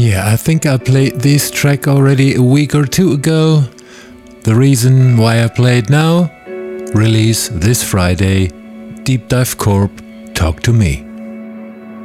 Yeah, I think I played this track already a week or two ago. The reason why I play it now? Release this Friday. Deep Dive Corp, Talk to Me.